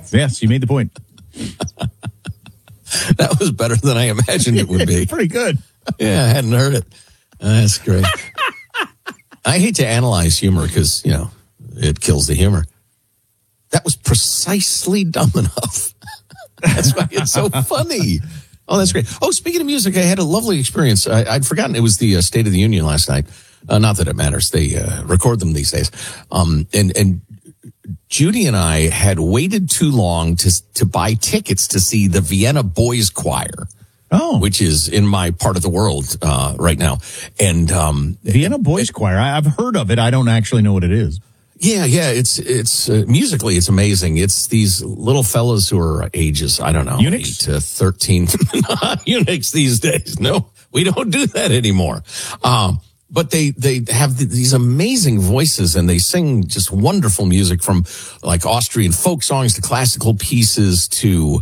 Yes, you made the point. That was better than I imagined it would be. Pretty good. Yeah, I hadn't heard it. That's great. I hate to analyze humor because, it kills the humor. That was precisely dumb enough. That's why it's so funny. Oh, that's great. Oh, speaking of music, I had a lovely experience. I'd forgotten it was the State of the Union last night. Not that it matters. They record them these days. And Judy and I had waited too long to buy tickets to see the Vienna Boys Choir. Oh, which is in my part of the world right now. And Vienna Boys Choir. I've heard of it. I don't actually know what it is. Yeah. It's musically, it's amazing. It's these little fellas who are ages, I don't know, eunuchs? 8 to 13. Not eunuchs these days. No, we don't do that anymore. But they have these amazing voices and they sing just wonderful music from like Austrian folk songs to classical pieces to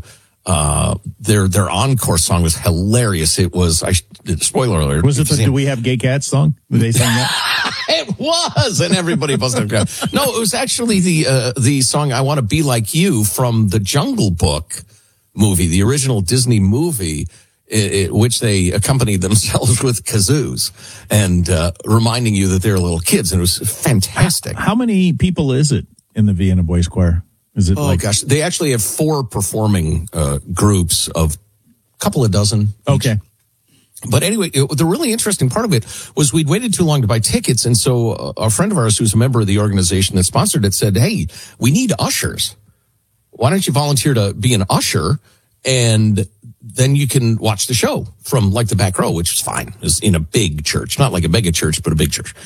their encore song was hilarious. It was, spoiler alert. Was it the Do We Have Gay Cats song? Did they sing that? It was, and everybody busted up. No, it was actually the song I Want to Be Like You from the Jungle Book movie, the original Disney movie, which they accompanied themselves with kazoos and reminding you that they're little kids, and it was fantastic. How many people is it in the Vienna Boys Choir? Is it gosh, they actually have 4 performing groups of a couple of dozen. Okay. Each. But anyway, the really interesting part of it was we'd waited too long to buy tickets. And so a friend of ours who's a member of the organization that sponsored it said, hey, we need ushers. Why don't you volunteer to be an usher? And then you can watch the show from like the back row, which is fine. It's in a big church, not like a mega church, but a big church.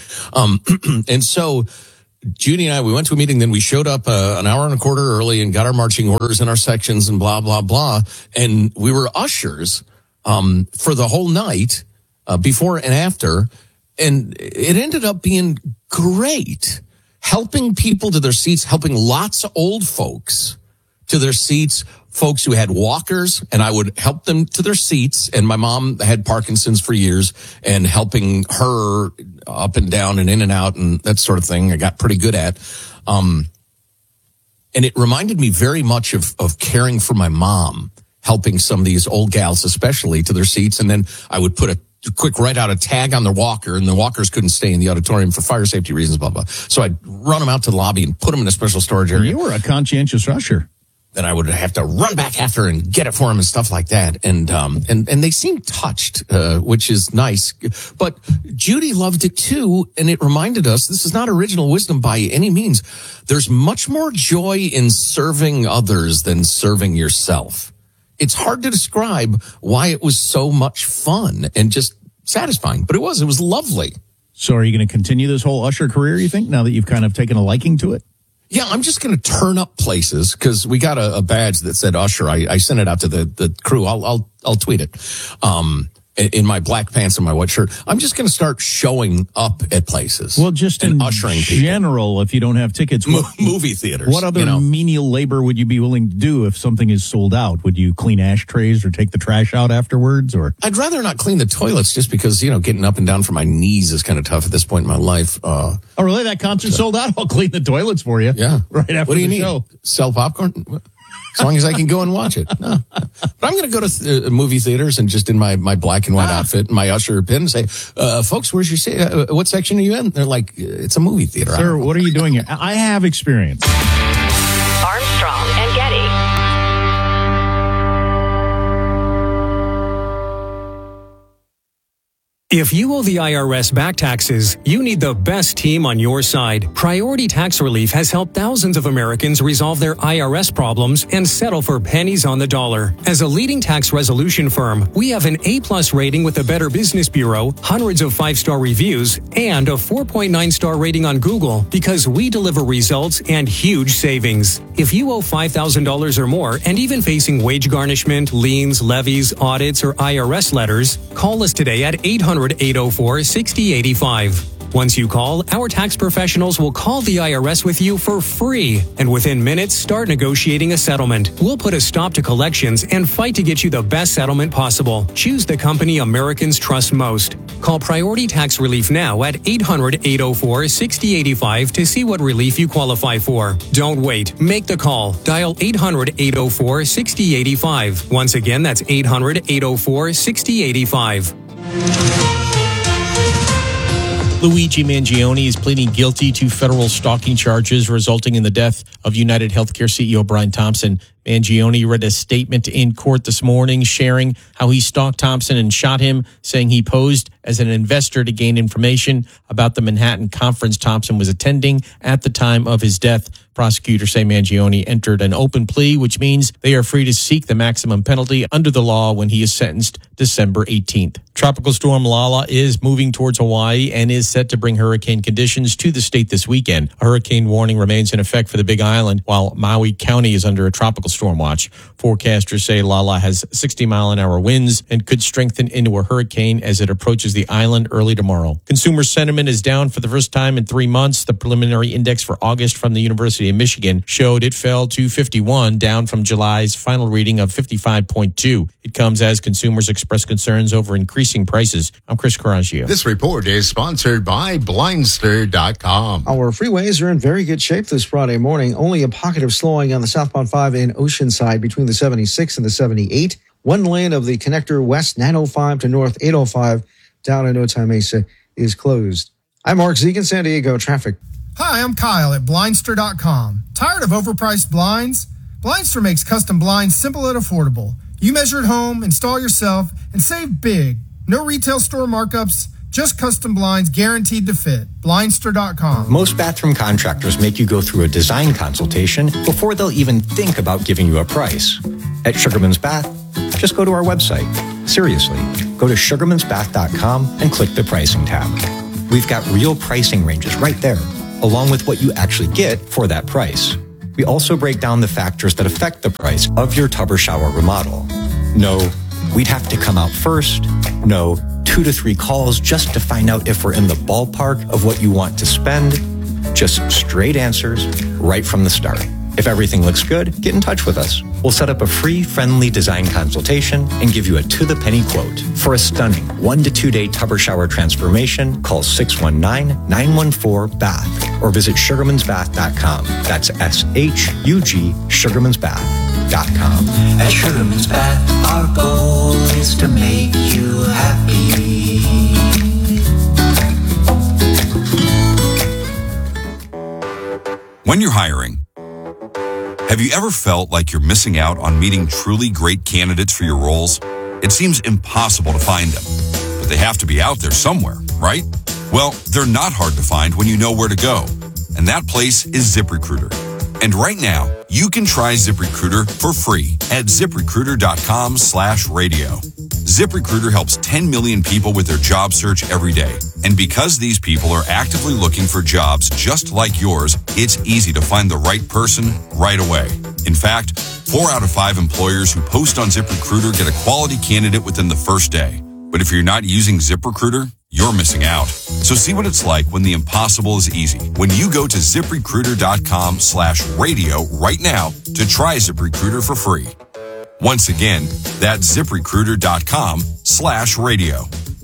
And so Judy and I, we went to a meeting, then we showed up an hour and a quarter early and got our marching orders and our sections and blah, blah, blah. And we were ushers for the whole night, before and after. And it ended up being great, helping people to their seats, helping lots of old folks to their seats, folks who had walkers, and I would help them to their seats. And my mom had Parkinson's for years, and helping her up and down and in and out and that sort of thing I got pretty good at. And it reminded me very much of caring for my mom, helping some of these old gals, especially to their seats. And then I would put a quick write out a tag on their walker, and the walkers couldn't stay in the auditorium for fire safety reasons, blah, blah. So I'd run them out to the lobby and put them in a special storage area. You were a conscientious usher. Then I would have to run back after and get it for them and stuff like that. And they seemed touched, which is nice. But Judy loved it too. And it reminded us, this is not original wisdom by any means. There's much more joy in serving others than serving yourself. It's hard to describe why it was so much fun and just satisfying, but it was lovely. So are you going to continue this whole usher career, you think, now that you've kind of taken a liking to it? Yeah, I'm just going to turn up places because we got a badge that said usher. I sent it out to the crew. I'll tweet it. In my black pants and my white shirt. I'm just going to start showing up at places. Well, just in ushering general, people. If you don't have tickets. Movie theaters. What other menial labor would you be willing to do if something is sold out? Would you clean ashtrays or take the trash out afterwards? Or I'd rather not clean the toilets just because, getting up and down from my knees is kind of tough at this point in my life. Oh, really? That concert sold out? I'll clean the toilets for you. Yeah. Right after what do you the need? show. Sell popcorn? As long as I can go and watch it. No. But I'm going to go to movie theaters and just in my black and white outfit and my usher pin and say, folks, where's your seat? What section are you in? They're like, it's a movie theater. Sir, what are you doing here? I have experience. Armstrong and Getty. If you owe the IRS back taxes, you need the best team on your side. Priority Tax Relief has helped thousands of Americans resolve their IRS problems and settle for pennies on the dollar. As a leading tax resolution firm, we have an A+ rating with the Better Business Bureau, hundreds of 5-star reviews, and a 4.9-star rating on Google because we deliver results and huge savings. If you owe $5,000 or more and even facing wage garnishment, liens, levies, audits, or IRS letters, call us today at 800-804-6085. Once you call, our tax professionals will call the IRS with you for free, and within minutes, start negotiating a settlement. We'll put a stop to collections and fight to get you the best settlement possible. Choose the company Americans trust most. Call Priority Tax Relief now at 800-804-6085 to see what relief you qualify for. Don't wait. Make the call. Dial 800-804-6085. Once again, that's 800-804-6085. Luigi Mangione is pleading guilty to federal stalking charges resulting in the death of United Healthcare CEO Brian Thompson. Mangione read a statement in court this morning sharing how he stalked Thompson and shot him, saying he posed as an investor to gain information about the Manhattan conference Thompson was attending at the time of his death. Prosecutors say Mangione entered an open plea, which means they are free to seek the maximum penalty under the law when he is sentenced December 18th. Tropical storm Lala is moving towards Hawaii and is set to bring hurricane conditions to the state this weekend. A hurricane warning remains in effect for the Big Island, while Maui County is under a tropical storm watch. Forecasters say Lala has 60-mile-an-hour winds and could strengthen into a hurricane as it approaches the island early tomorrow. Consumer sentiment is down for the first time in 3 months. The preliminary index for August from the University of Michigan showed it fell to 51, down from July's final reading of 55.2. It comes as consumers express concerns over increasing prices. I'm Chris Coraggio. This report is sponsored by Blindster.com. Our freeways are in very good shape this Friday morning. Only a pocket of slowing on the southbound 5 in Oceanside between the 76 and the 78. One lane of the connector west 905 to north 805 down in Otay Mesa is closed. I'm Mark Zegan, San Diego traffic. Hi, I'm Kyle at Blindster.com. Tired of overpriced blinds? Blindster makes custom blinds simple and affordable. You measure at home, install yourself, and save big. No retail store markups, just custom blinds guaranteed to fit. Blindster.com. Most bathroom contractors make you go through a design consultation before they'll even think about giving you a price. At Sugarman's Bath, just go to our website. Seriously, go to sugarmansbath.com and click the pricing tab. We've got real pricing ranges right there, along with what you actually get for that price. We also break down the factors that affect the price of your tub or shower remodel. No, we'd have to come out first. No, 2 to 3 calls just to find out if we're in the ballpark of what you want to spend. Just straight answers right from the start. If everything looks good, get in touch with us. We'll set up a free, friendly design consultation and give you a to-the-penny quote. For a stunning 1 to 2 day tub or shower transformation, call 619-914-BATH or visit sugarmansbath.com. That's S-H-U-G, sugarmansbath.com. At Sugarman's Bath, our goal is to make you happy. When you're hiring, have you ever felt like you're missing out on meeting truly great candidates for your roles? It seems impossible to find them, but they have to be out there somewhere, right? Well, they're not hard to find when you know where to go, and that place is ZipRecruiter. And right now, you can try ZipRecruiter for free at ZipRecruiter.com/radio. ZipRecruiter helps 10 million people with their job search every day. And because these people are actively looking for jobs just like yours, it's easy to find the right person right away. In fact, 4 out of 5 employers who post on ZipRecruiter get a quality candidate within the first day. But if you're not using ZipRecruiter, you're missing out. So see what it's like when the impossible is easy. When you go to ZipRecruiter.com/radio right now to try ZipRecruiter for free. Once again, that's ZipRecruiter.com/radio.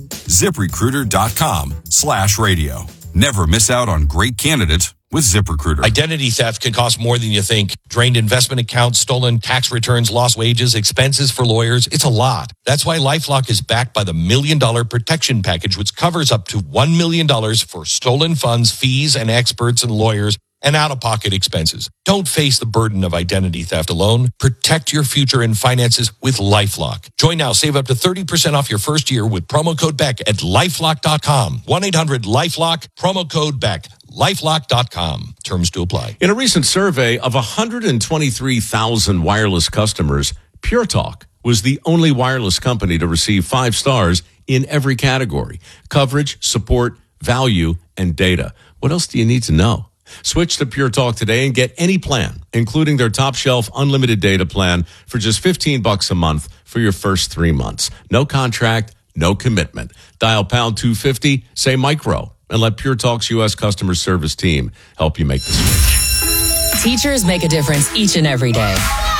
ZipRecruiter.com/radio. Never miss out on great candidates with ZipRecruiter. Identity theft can cost more than you think. Drained investment accounts, stolen tax returns, lost wages, expenses for lawyers. It's a lot. That's why LifeLock is backed by the $1 Million Protection Package, which covers up to $1 million for stolen funds, fees, and experts and lawyers and out-of-pocket expenses. Don't face the burden of identity theft alone. Protect your future and finances with LifeLock. Join now. Save up to 30% off your first year with promo code BECK at LifeLock.com. 1-800-LifeLock, promo code BECK. LifeLock.com. Terms to apply. In a recent survey of 123,000 wireless customers, Pure Talk was the only wireless company to receive 5 stars in every category: coverage, support, value, and data. What else do you need to know? Switch to Pure Talk today and get any plan, including their top shelf unlimited data plan for just $15 a month for your first 3 months. No contract, no commitment. Dial pound 250, say micro. and let Pure Talk's U.S. customer service team help you make the switch. Teachers make a difference each and every day.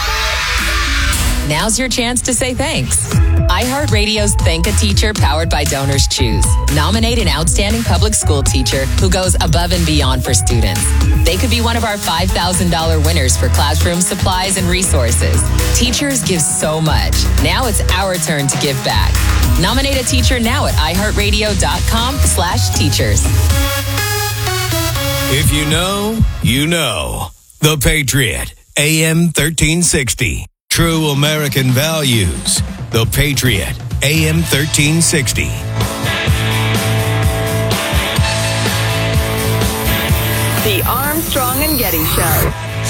Now's your chance to say thanks. iHeartRadio's Thank a Teacher powered by Donors Choose. Nominate an outstanding public school teacher who goes above and beyond for students. They could be one of our $5,000 winners for classroom supplies and resources. Teachers give so much. Now it's our turn to give back. Nominate a teacher now at iHeartRadio.com/teachers. If you know, you know. The Patriot, AM 1360. True American values. The Patriot, AM 1360. The Armstrong and Getty Show.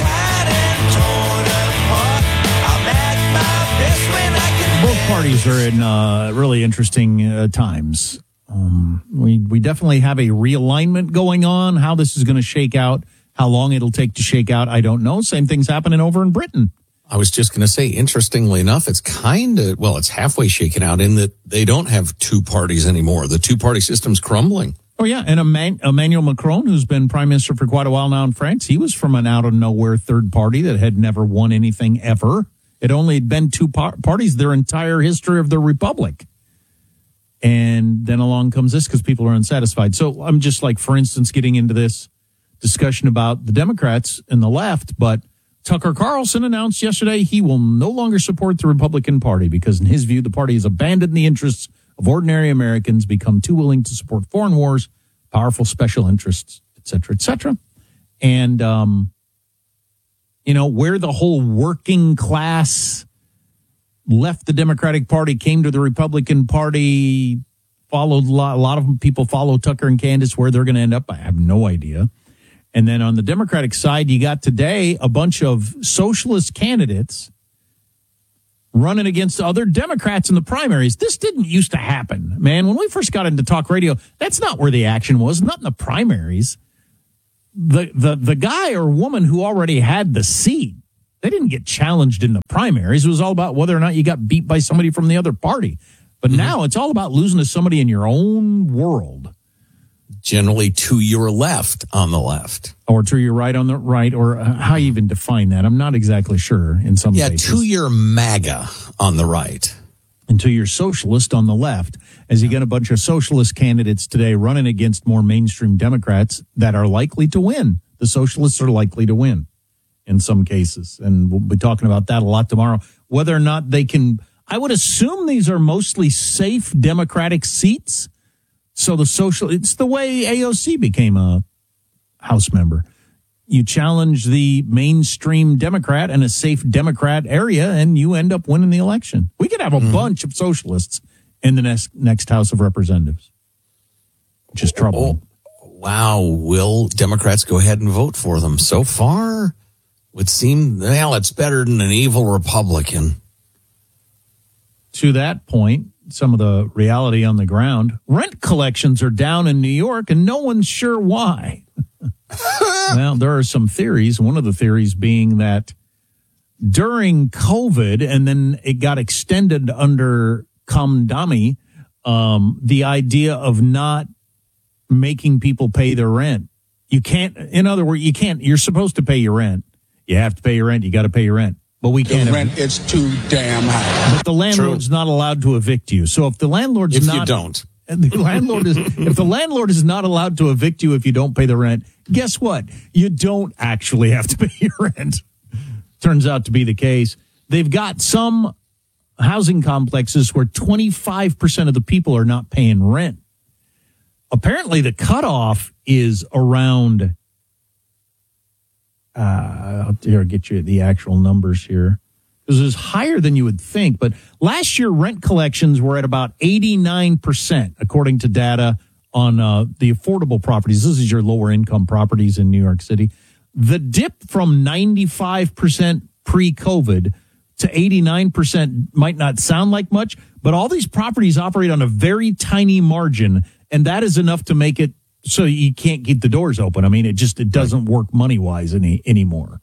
Both parties are in really interesting times. We definitely have a realignment going on. How this is going to shake out, how long it'll take to shake out, I don't know. Same thing's happening over in Britain. I was just going to say, interestingly enough, it's it's halfway shaken out in that they don't have two parties anymore. The two-party system's crumbling. Oh, yeah. And Emmanuel Macron, who's been prime minister for quite a while now in France, he was from an out-of-nowhere third party that had never won anything ever. It only had been two parties their entire history of the republic. And then along comes this because people are unsatisfied. So I'm just like, for instance, getting into this discussion about the Democrats and the left, but Tucker Carlson announced yesterday he will no longer support the Republican Party because, in his view, the party has abandoned the interests of ordinary Americans, become too willing to support foreign wars, powerful special interests, et cetera, et cetera. And, where the whole working class left the Democratic Party, came to the Republican Party, followed a lot of people follow Tucker and Candace. Where they're going to end up, I have no idea. And then on the Democratic side, you got today a bunch of socialist candidates running against other Democrats in the primaries. This didn't used to happen, man. When we first got into talk radio, that's not where the action was, not in the primaries. The guy or woman who already had the seat, they didn't get challenged in the primaries. It was all about whether or not you got beat by somebody from the other party. But now it's all about losing to somebody in your own world. Generally to your left on the left. Or to your right on the right, or how you even define that. I'm not exactly sure in some cases. Yeah, to your MAGA on the right. And to your socialist on the left, as you get a bunch of socialist candidates today running against more mainstream Democrats that are likely to win. The socialists are likely to win in some cases. And we'll be talking about that a lot tomorrow. Whether or not they can, I would assume these are mostly safe Democratic seats. So it's the way AOC became a House member. You challenge the mainstream Democrat in a safe Democrat area, and you end up winning the election. We could have a bunch of socialists in the next House of Representatives, which is troubling. Oh, wow. Will Democrats go ahead and vote for them? So far, would seem, it's better than an evil Republican. To that point, some of the reality on the ground, rent collections are down in New York, and no one's sure why. Well, there are some theories. One of the theories being that during COVID, and then it got extended under Kamdami, the idea of not making people pay their rent. You can't, in other words, you're supposed to pay your rent. You have to pay your rent. You got to pay your rent. But we can't. The rent is too damn high. But the landlord's not allowed to evict you. So if the landlord's not, if you don't, if the landlord is not allowed to evict you if you don't pay the rent, guess what? You don't actually have to pay your rent. Turns out to be the case. They've got some housing complexes where 25% of the people are not paying rent. Apparently, the cutoff is around. I'll get you the actual numbers here. This is higher than you would think, but last year rent collections were at about 89%, according to data on the affordable properties. This is your lower income properties in New York City. The dip from 95% pre-COVID to 89% might not sound like much, but all these properties operate on a very tiny margin, and that is enough to make it so you can't keep the doors open. I mean, it doesn't work money-wise anymore.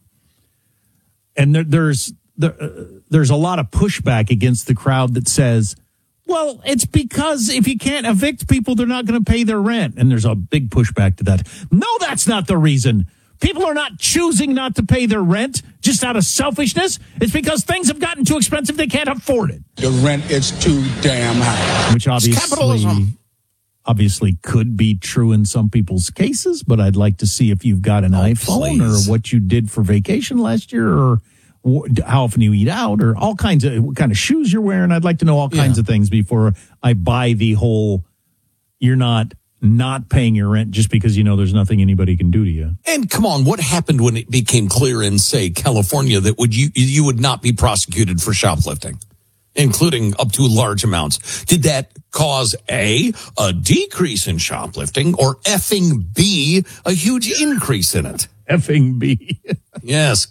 And there's a lot of pushback against the crowd that says, Well, it's because if you can't evict people, they're not going to pay their rent. And there's a big pushback to that. No, that's not the reason. People are not choosing not to pay their rent just out of selfishness. It's because things have gotten too expensive. They can't afford it. The rent is too damn high. Which obviously could be true in some people's cases, but I'd like to see if you've got an iPhone or what you did for vacation last year or how often you eat out or all kinds of what kind of shoes you're wearing. I'd like to know all kinds of things before I buy the whole you're not paying your rent just because you know there's nothing anybody can do to you. And come on, what happened when it became clear in, say, California that you would not be prosecuted for shoplifting, including up to large amounts? Did that cause A, a decrease in shoplifting, or effing B, a huge increase in it? Effing B. Yes.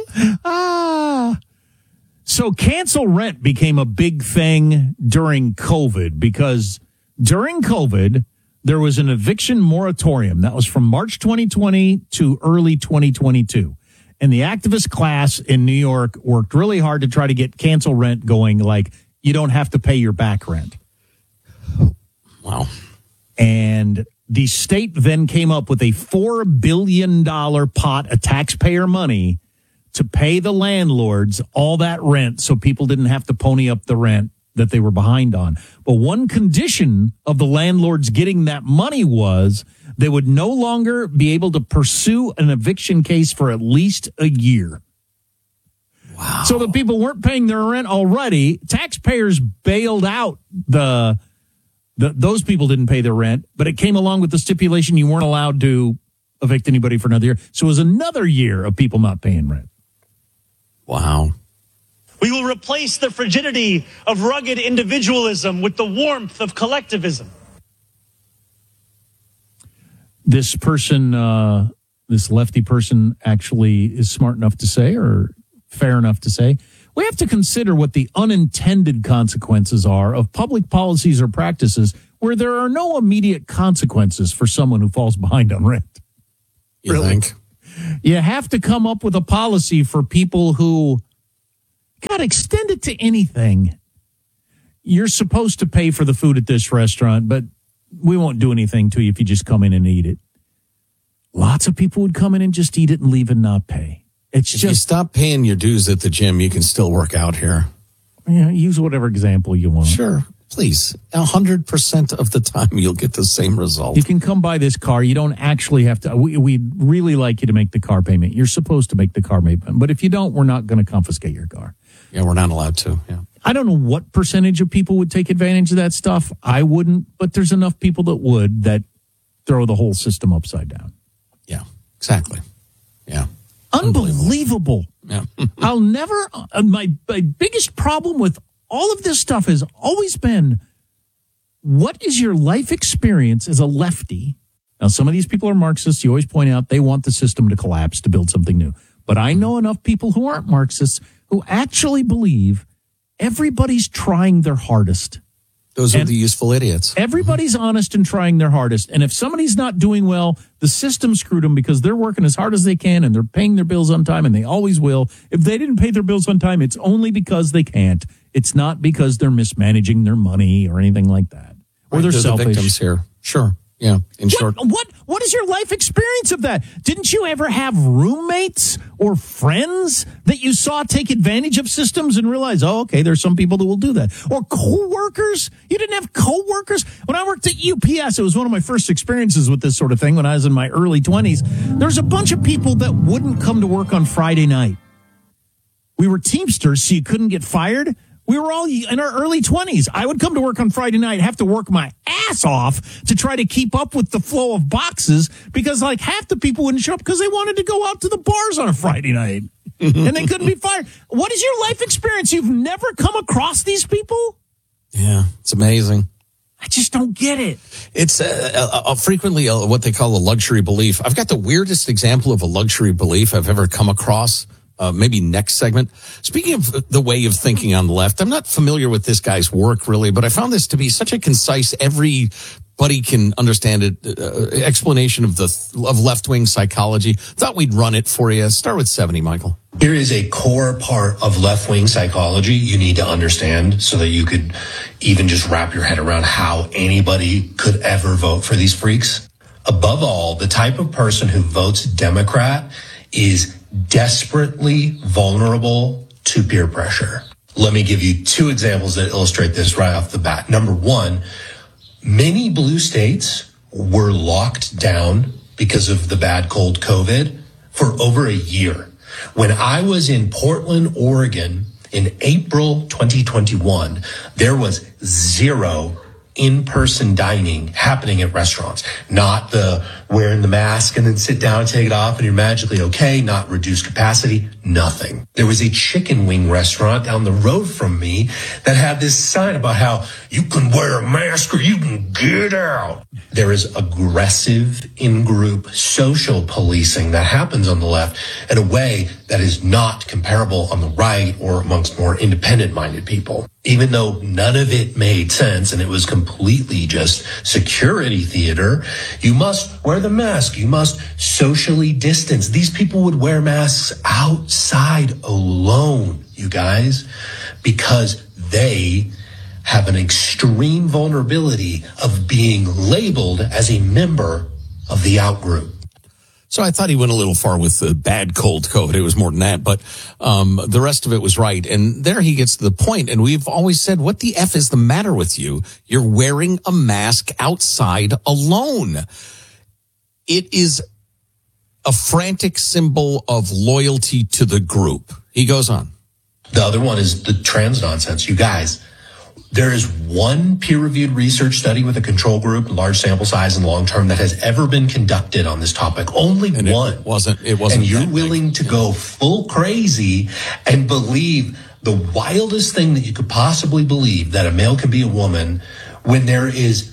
So cancel rent became a big thing during COVID because during COVID, there was an eviction moratorium that was from March 2020 to early 2022. And the activist class in New York worked really hard to try to get cancel rent going, like you don't have to pay your back rent. Wow. And the state then came up with a $4 billion pot of taxpayer money to pay the landlords all that rent so people didn't have to pony up the rent that they were behind on. But one condition of the landlords getting that money was they would no longer be able to pursue an eviction case for at least a year. Wow. So the people weren't paying their rent already. Taxpayers bailed out those people didn't pay their rent, but it came along with the stipulation you weren't allowed to evict anybody for another year. So it was another year of people not paying rent. Wow. We will replace the frigidity of rugged individualism with the warmth of collectivism. This person, this lefty person actually is smart enough to say, or fair enough to say, we have to consider what the unintended consequences are of public policies or practices where there are no immediate consequences for someone who falls behind on rent. You think? You have to come up with a policy for people who, God, extend it to anything. You're supposed to pay for the food at this restaurant, but we won't do anything to you if you just come in and eat it. Lots of people would come in and just eat it and leave and not pay. It's if you stop paying your dues at the gym, you can still work out here. Yeah, use whatever example you want. Sure, please. 100% of the time, you'll get the same result. You can come buy this car. You don't actually have to. We'd really like you to make the car payment. You're supposed to make the car payment. But if you don't, we're not going to confiscate your car. Yeah, we're not allowed to. Yeah. I don't know what percentage of people would take advantage of that stuff. I wouldn't, but there's enough people that would that throw the whole system upside down. Yeah, exactly. Yeah. Unbelievable. Yeah. I'll never, my biggest problem with all of this stuff has always been, what is your life experience as a lefty? Now, some of these people are Marxists. You always point out they want the system to collapse to build something new. But I know enough people who aren't Marxists who actually believe everybody's trying their hardest. Those are the useful idiots. Everybody's honest and trying their hardest. And if somebody's not doing well, the system screwed them because they're working as hard as they can and they're paying their bills on time and they always will. If they didn't pay their bills on time, it's only because they can't. It's not because they're mismanaging their money or anything like that. Or they're selfish. The victims here. Sure. Yeah. In short. What is your life experience of that? Didn't you ever have roommates or friends that you saw take advantage of systems and realize, oh, okay, there's some people that will do that? Or coworkers? You didn't have coworkers? When I worked at UPS, it was one of my first experiences with this sort of thing when I was in my early 20s. There's a bunch of people that wouldn't come to work on Friday night. We were Teamsters, so you couldn't get fired. We were all in our early 20s. I would come to work on Friday night, have to work my ass off to try to keep up with the flow of boxes because like half the people wouldn't show up because they wanted to go out to the bars on a Friday night and they couldn't be fired. What is your life experience? You've never come across these people? Yeah, it's amazing. I just don't get it. It's frequently what they call a luxury belief. I've got the weirdest example of a luxury belief I've ever come across. Maybe next segment. Speaking of the way of thinking on the left, I'm not familiar with this guy's work really, but I found this to be such a concise, every Buddy can understand it. Explanation of left-wing psychology. Thought we'd run it for you. Start with 70, Michael. Here is a core part of left-wing psychology you need to understand so that you could even just wrap your head around how anybody could ever vote for these freaks. Above all, the type of person who votes Democrat is desperately vulnerable to peer pressure. Let me give you 2 examples that illustrate this right off the bat. Number 1, many blue states were locked down because of the bad cold COVID for over a year. When I was in Portland, Oregon in April 2021, there was 0 in-person dining happening at restaurants. Not the wearing the mask and then sit down and take it off and you're magically okay, not reduced capacity, nothing. There was a chicken wing restaurant down the road from me that had this sign about how you can wear a mask or you can get out. There is aggressive in-group social policing that happens on the left in a way that is not comparable on the right or amongst more independent-minded people. Even though none of it made sense and it was completely just security theater, you must wear the mask. You must socially distance. These people would wear masks outside alone, you guys, because they have an extreme vulnerability of being labeled as a member of the out-group. So I thought he went a little far with the bad cold COVID. It was more than that, but the rest of it was right. And there he gets to the point. And we've always said, what the F is the matter with you? You're wearing a mask outside alone. It is a frantic symbol of loyalty to the group. He goes on. The other one is the trans nonsense. You guys, there is one peer-reviewed research study with a control group, large sample size and long-term that has ever been conducted on this topic. Only and one. It wasn't. And you're willing to go full crazy and believe the wildest thing that you could possibly believe, that a male can be a woman, when there is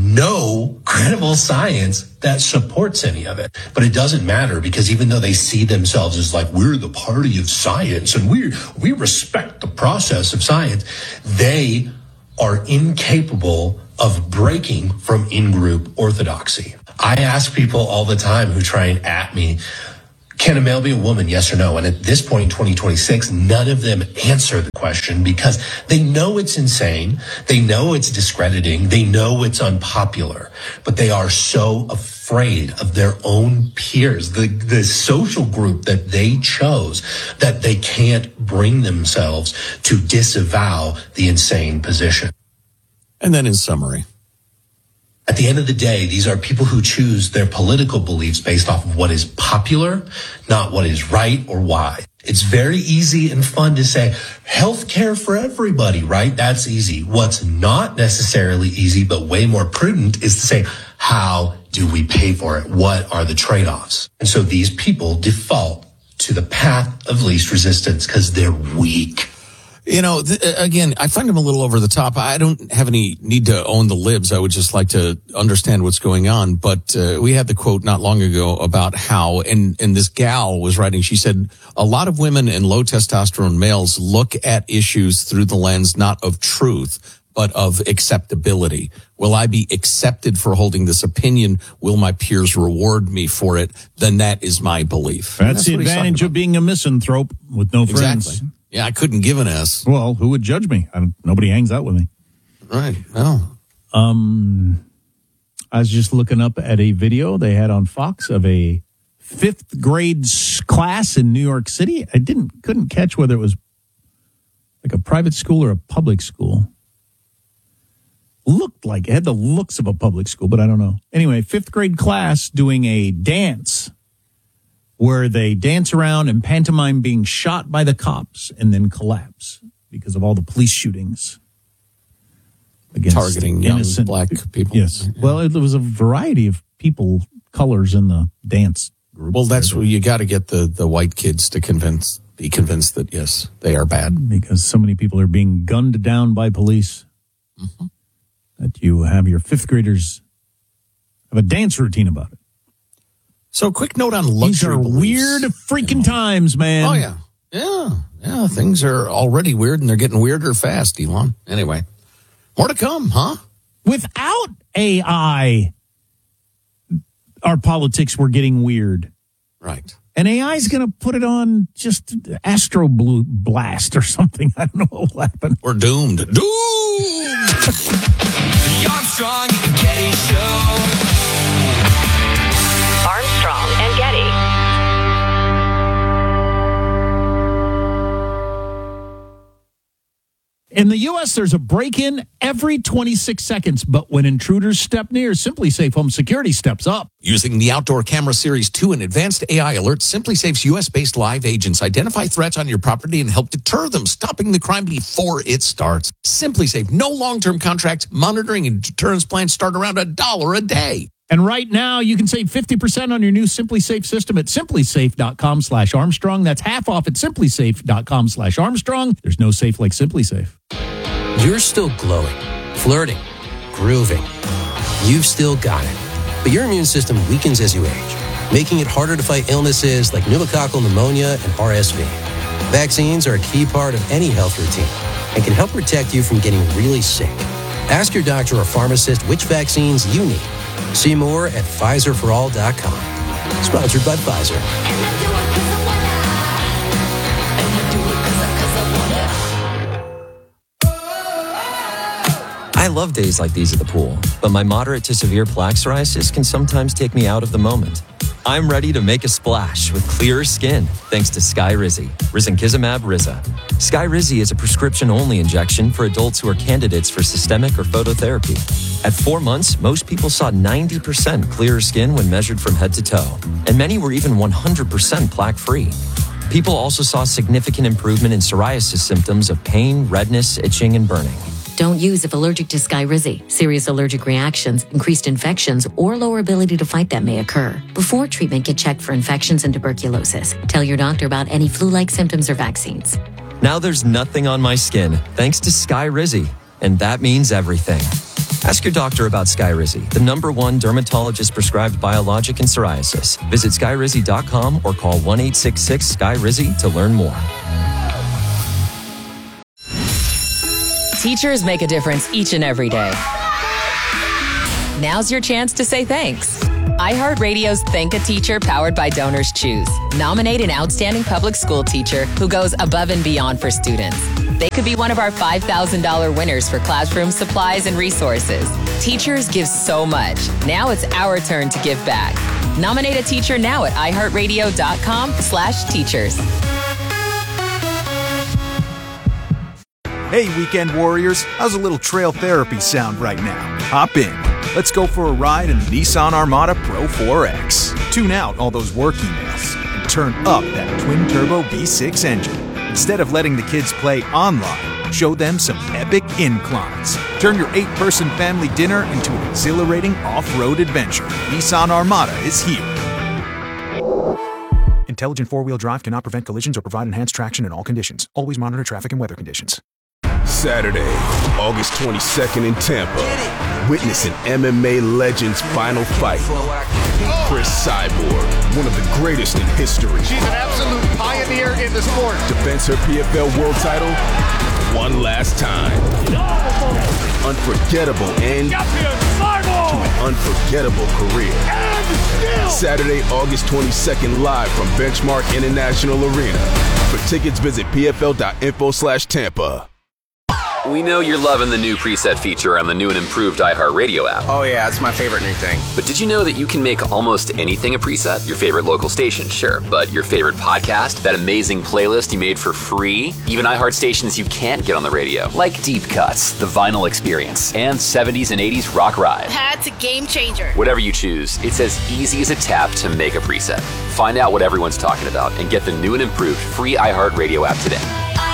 no credible science that supports any of it. But it doesn't matter, because even though they see themselves as like, we're the party of science and we respect the process of science, they are incapable of breaking from in-group orthodoxy. I ask people all the time who try and at me, can a male be a woman, yes or no? And at this point in 2026, none of them answer the question, because they know it's insane. They know it's discrediting. They know it's unpopular, but they are so afraid of their own peers, the social group that they chose, that they can't bring themselves to disavow the insane position. And then in summary, at the end of the day, these are people who choose their political beliefs based off of what is popular, not what is right or why. It's very easy and fun to say healthcare for everybody, right? That's easy. What's not necessarily easy, but way more prudent, is to say, how do we pay for it? What are the trade-offs? And so these people default to the path of least resistance because they're weak. You know, again, I find him a little over the top. I don't have any need to own the libs. I would just like to understand what's going on. But we had the quote not long ago about how, and this gal was writing, she said, a lot of women and low testosterone males look at issues through the lens not of truth, but of acceptability. Will I be accepted for holding this opinion? Will my peers reward me for it? Then that is my belief. That's the advantage of being a misanthrope with no friends. Exactly. Yeah, I couldn't give an S. Well, who would judge me? Nobody hangs out with me. Right. No. I was just looking up at a video they had on Fox of a 5th grade class in New York City. I couldn't catch whether it was like a private school or a public school. Looked like it had the looks of a public school, but I don't know. Anyway, 5th grade class doing a dance where they dance around and pantomime being shot by the cops and then collapse because of all the police shootings against targeting innocent young black people. Yes. Well, it was a variety of people, colors in the dance group. Well, that's where you got to get the white kids to be convinced that, yes, they are bad. Because so many people are being gunned down by police that you have your 5th graders have a dance routine about it. So, quick note on luxury These are beliefs. weird freaking times, man. Oh, yeah. Yeah, things are already weird, and they're getting weirder fast, Elon. Anyway, more to come, huh? Without AI, our politics were getting weird. Right. And AI is going to put it on just Astro Blast or something. I don't know what will happen. We're doomed. Doomed! The Armstrong and Getty Show. Armstrong and Getty. In the U.S., there's a break-in every 26 seconds, but when intruders step near, SimpliSafe Home Security steps up. Using the Outdoor Camera Series 2 and advanced AI alerts, SimpliSafe's U.S.-based live agents identify threats on your property and help deter them, stopping the crime before it starts. SimpliSafe, no long-term contracts, monitoring and deterrence plans start around $1 a day. And right now, you can save 50% on your new SimpliSafe system at simplisafe.com/Armstrong. That's half off at simplisafe.com/Armstrong. There's no safe like SimpliSafe. You're still glowing, flirting, grooving. You've still got it. But your immune system weakens as you age, making it harder to fight illnesses like pneumococcal pneumonia and RSV. Vaccines are a key part of any health routine and can help protect you from getting really sick. Ask your doctor or pharmacist which vaccines you need. See more at PfizerForAll.com. Sponsored by Pfizer. I love days like these at the pool, but my moderate to severe plaque psoriasis can sometimes take me out of the moment. I'm ready to make a splash with clearer skin thanks to Skyrizi, Risankizumab Riza. Skyrizi is a prescription-only injection for adults who are candidates for systemic or phototherapy. At 4 months, most people saw 90% clearer skin when measured from head to toe, and many were even 100% plaque-free. People also saw significant improvement in psoriasis symptoms of pain, redness, itching, and burning. Don't use if allergic to Skyrizi. Serious allergic reactions, increased infections, or lower ability to fight them may occur. Before treatment, get checked for infections and tuberculosis. Tell your doctor about any flu-like symptoms or vaccines. Now there's nothing on my skin thanks to Skyrizi, and that means everything. Ask your doctor about Skyrizi, the #1 dermatologist-prescribed biologic in psoriasis. Visit Skyrizi.com or call 1-866-SKYRIZI to learn more. Teachers make a difference each and every day. Now's your chance to say thanks. iHeartRadio's Thank a Teacher powered by Donors Choose. Nominate an outstanding public school teacher who goes above and beyond for students. They could be one of our $5,000 winners for classroom supplies and resources. Teachers give so much. Now it's our turn to give back. Nominate a teacher now at iHeartRadio.com/teachers. Hey, weekend warriors, how's a little trail therapy sound right now? Hop in. Let's go for a ride in the Nissan Armada Pro 4X. Tune out all those work emails and turn up that twin-turbo V6 engine. Instead of letting the kids play online, show them some epic inclines. Turn your 8-person family dinner into an exhilarating off-road adventure. Nissan Armada is here. Intelligent four-wheel drive cannot prevent collisions or provide enhanced traction in all conditions. Always monitor traffic and weather conditions. Saturday, August 22nd in Tampa. Witness an MMA legend's final fight. Chris Cyborg, one of the greatest in history. She's an absolute pioneer in the sport. Defends her PFL world title one last time. Unforgettable end to an unforgettable career. Saturday, August 22nd, live from Benchmark International Arena. For tickets, visit pfl.info/Tampa. We know you're loving the new preset feature on the new and improved iHeartRadio app. Oh yeah, it's my favorite new thing. But did you know that you can make almost anything a preset? Your favorite local station, sure. But your favorite podcast? That amazing playlist you made for free? Even iHeart stations you can't get on the radio. Like Deep Cuts, The Vinyl Experience, and 70s and 80s Rock Ride. That's a game changer. Whatever you choose, it's as easy as a tap to make a preset. Find out what everyone's talking about and get the new and improved free iHeartRadio app today.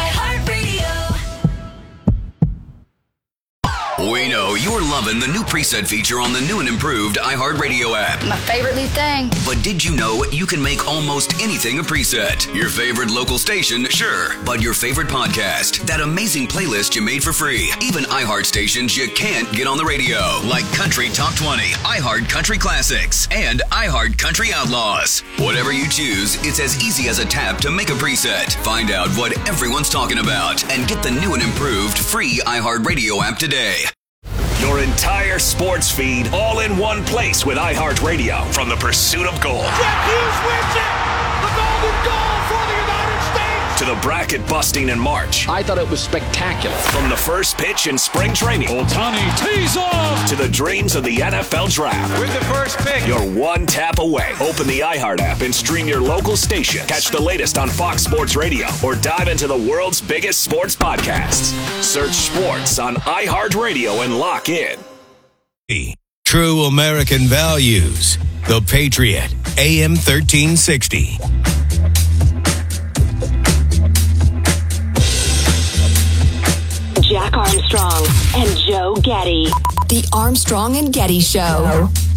We know you're loving the new preset feature on the new and improved iHeartRadio app. My favorite new thing. But did you know you can make almost anything a preset? Your favorite local station, sure. But your favorite podcast, that amazing playlist you made for free. Even iHeart stations you can't get on the radio. Like Country Top 20, iHeart Country Classics, and iHeart Country Outlaws. Whatever you choose, it's as easy as a tap to make a preset. Find out what everyone's talking about and get the new and improved free iHeartRadio app today. Your entire sports feed all in one place with iHeartRadio from the pursuit of gold. Jack Hughes wins it! The golden goal for the United States! To the bracket busting in March. I thought it was spectacular. From the first pitch in spring training. Ohtani tees off! To the dreams of the NFL Draft. With the first pick. You're one tap away. Open the iHeart app and stream your local station. Catch the latest on Fox Sports Radio or dive into the world's biggest sports podcasts. Search sports on iHeartRadio and lock in. True American values. The Patriot. AM 1360. Jack Armstrong and Joe Getty. The Armstrong and Getty Show.